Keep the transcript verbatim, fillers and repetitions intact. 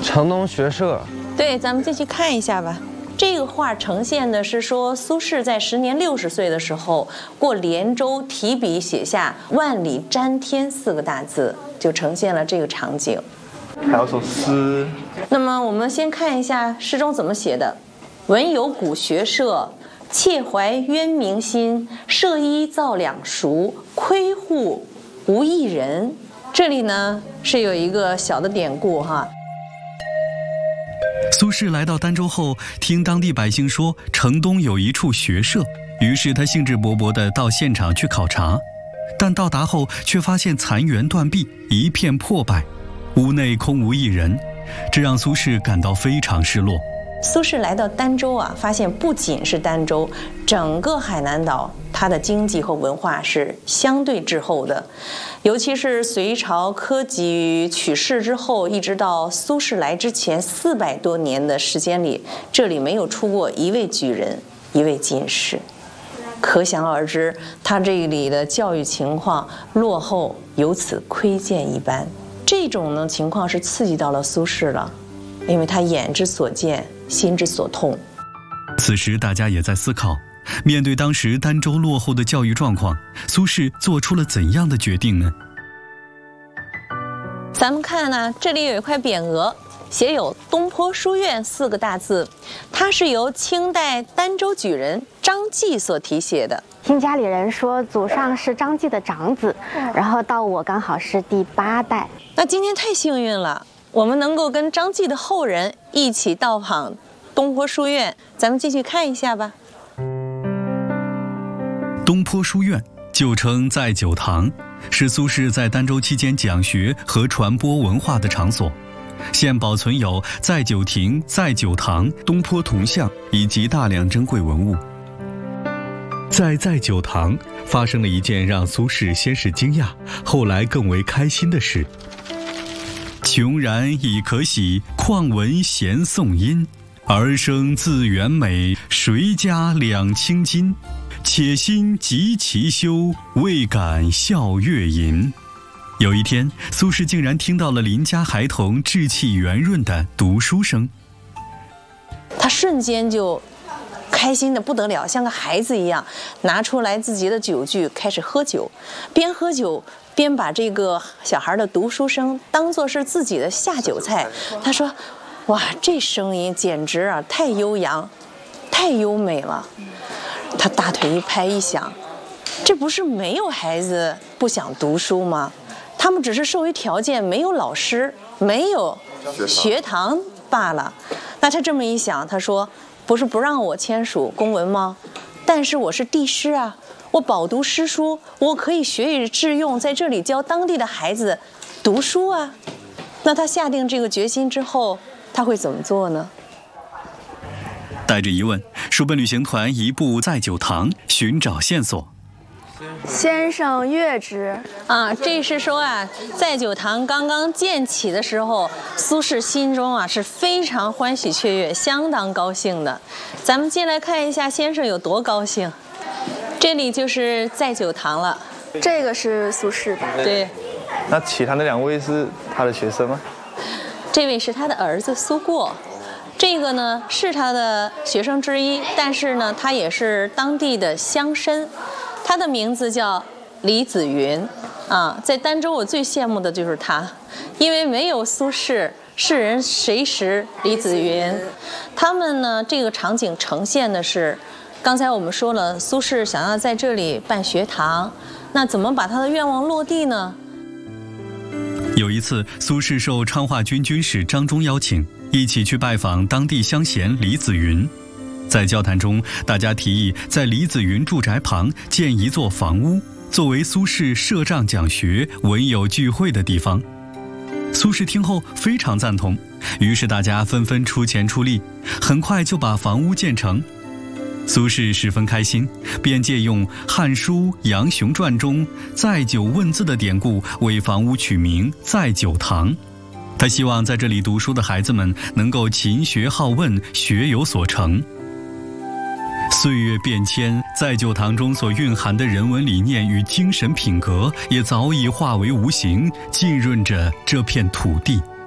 城东学社。 对，咱们进去看一下吧。这个画呈现的是说，苏轼在时年六十岁的时候，过连州提笔写下“万里瞻天”四个大字，就呈现了这个场景。 还有首诗。 那么我们先看一下诗中怎么写的：“闻有古学社，切怀渊明心。社衣造两熟，窥户无一人。”这里呢是有一个小的典故哈。 苏轼来到儋州后，听当地百姓说城东有一处学社，于是他兴致勃勃地到现场去考察，但到达后却发现残垣断壁，一片破败，屋内空无一人，这让苏轼感到非常失落。 苏轼来到儋州啊，发现不仅是儋州，整个海南岛它的经济和文化是相对滞后的，尤其是隋朝科举取士之后，一直到苏轼来之前四百多年的时间里，这里没有出过一位举人，一位进士，可想而知，他这里的教育情况落后，由此窥见一斑。这种呢情况是刺激到了苏轼了，因为他眼之所见，心之所痛。 此时大家也在思考，面对当时儋州落后的教育状况，苏轼做出了怎样的决定呢？ 咱们看呢，这里有一块匾额，写有东坡书院四个大字，它是由清代儋州举人张继所题写的。 听家里人说祖上是张继的长子，然后到我刚好是第八代。 那今天太幸运了，我们能够跟张继的后人一起到访东坡书院，咱们进去看一下吧。 东坡书院旧称在九堂，是苏轼在儋州期间讲学和传播文化的场所。现保存有在九亭、在九堂、东坡铜像以及大量珍贵文物。在在九堂发生了一件让苏轼先是惊讶，后来更为开心的事。穷然已可喜，况闻弦颂音。儿生自园美，谁家两清金？且心及其修，未敢笑月吟。有一天，苏轼竟然听到了邻家孩童稚气圆润的读书声， 他瞬间就开心的不得了，像个孩子一样，拿出来自己的酒具开始喝酒，边喝酒边把这个小孩的读书声当作是自己的下酒菜。他说：“哇，这声音简直啊，太悠扬，太优美了。”他大腿一拍一想，这不是没有孩子不想读书吗？他们只是受于条件没有老师，没有学堂罢了。那他这么一想，他说：“不是不让我签署公文吗？但是我是帝师啊，我饱读诗书，我可以学以致用，在这里教当地的孩子读书啊。”那他下定这个决心之后，他会怎么做呢？ 带着疑问，书本旅行团一步在九堂寻找线索。 先生阅之啊，这是说啊，在九堂刚刚建起的时候，苏轼心中啊是非常欢喜雀跃，相当高兴的。咱们进来看一下先生有多高兴。这里就是在九堂了。 这个是苏轼吧？ 对。 那其他那两位是他的学生吗？ 这位是他的儿子苏过。这个呢是他的学生之一，但是呢他也是当地的乡绅，他的名字叫李子云啊。在儋州我最羡慕的就是他，因为没有苏轼，世人谁识李子云？他们呢这个场景呈现的是，刚才我们说了，苏轼想要在这里办学堂，那怎么把他的愿望落地呢？ 有一次，苏轼受昌化军军使张忠邀请，一起去拜访当地乡贤李子云。在交谈中，大家提议在李子云住宅旁建一座房屋，作为苏轼设帐讲学、文友聚会的地方。苏轼听后非常赞同，于是大家纷纷出钱出力，很快就把房屋建成。苏轼十分开心，便借用《汉书·杨雄传》中在九问字的典故，为房屋取名在九堂。他希望在这里读书的孩子们能够勤学好问，学有所成。岁月变迁，在九堂中所蕴含的人文理念与精神品格，也早已化为无形，浸润着这片土地。